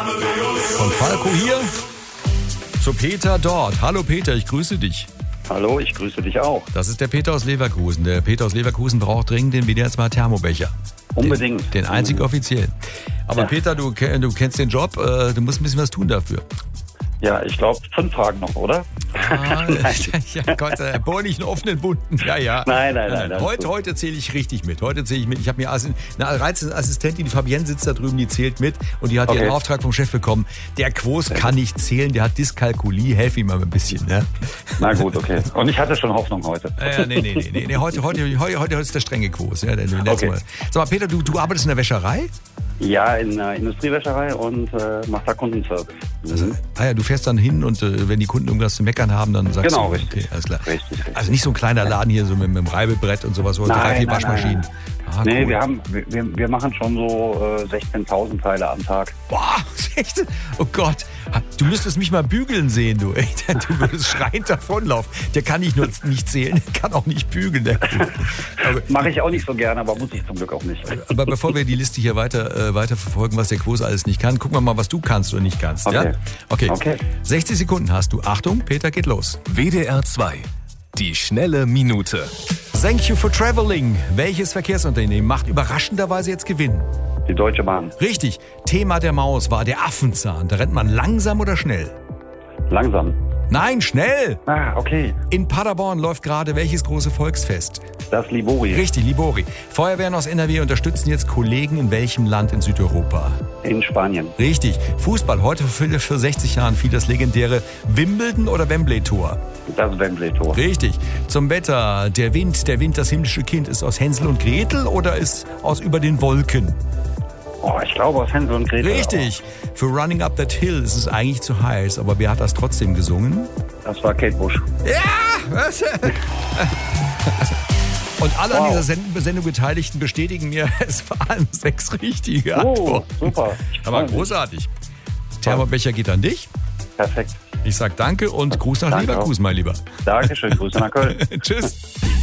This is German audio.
Von Falco hier zu Peter dort. Hallo Peter, ich grüße dich. Hallo, ich grüße dich auch. Das ist der Peter aus Leverkusen. Der Peter aus Leverkusen braucht dringend den WDR2 Thermobecher. Unbedingt. Den einzig offiziell. Aber ja. Peter, du kennst den Job, du musst ein bisschen was tun dafür. Ja, ich glaube 5 Fragen noch, oder? Ja Gott, bohr nicht einen offenen Bunten. Ja. Nein. Heute zähle ich richtig mit. Ich habe mir eine reizende Assistentin, die Fabienne sitzt da drüben, die zählt mit und die hat ihren Auftrag vom Chef bekommen. Der Quos kann nicht zählen, der hat Dyskalkulie, helf ihm mal ein bisschen. Ne? Na gut, okay. Und ich hatte schon Hoffnung heute. Nee. Heute ist der strenge Quos. Ja, Sag mal, Peter, du arbeitest in der Wäscherei? Ja, in der Industriewäscherei und mach da Kundenservice. Also, du fährst dann hin und wenn die Kunden irgendwas zu meckern haben, dann sagst du... Genau, richtig. Okay, alles klar. Richtig. Also nicht so ein kleiner Laden hier so mit einem Reibebrett und sowas, oder 3-4 Waschmaschinen. Nee, cool. wir machen schon so 16.000 Teile am Tag. Boah, 16? Oh Gott, du müsstest mich mal bügeln sehen, du. Du würdest schreiend davonlaufen. Der kann nicht nur nicht zählen, der kann auch nicht bügeln. Mache ich auch nicht so gerne, aber muss ich zum Glück auch nicht. Aber bevor wir die Liste hier weiter verfolgen, was der Quos alles nicht kann, gucken wir mal, was du kannst oder nicht kannst. Okay. Ja? Okay. 60 Sekunden hast du. Achtung, Peter, geht los. WDR 2. Die schnelle Minute. Thank you for traveling. Welches Verkehrsunternehmen macht überraschenderweise jetzt Gewinn? Die Deutsche Bahn. Richtig. Thema der Maus war der Affenzahn. Da rennt man langsam oder schnell? Langsam. Nein, schnell. Okay. In Paderborn läuft gerade welches große Volksfest? Das Libori. Richtig, Libori. Feuerwehren aus NRW unterstützen jetzt Kollegen in welchem Land in Südeuropa? In Spanien. Richtig. Fußball. Heute für 60 Jahren fiel das legendäre Wimbledon- oder Wembley-Tor? Das Wembley-Tor. Richtig. Zum Wetter. Der Wind, das himmlische Kind, ist aus Hänsel und Gretel oder ist aus Über den Wolken? Ich glaube aus Hänsel und Gretel. Richtig. Für Running Up That Hill ist es eigentlich zu heiß, aber wer hat das trotzdem gesungen? Das war Kate Bush. Ja! Was? Und alle an dieser Sendung Beteiligten bestätigen mir, es waren 6 richtige Antworten. Super. Aber großartig. Thermobecher geht an dich. Perfekt. Ich sag danke und Gruß nach Leverkusen, mein Lieber. Dankeschön, Grüße nach Köln. Tschüss.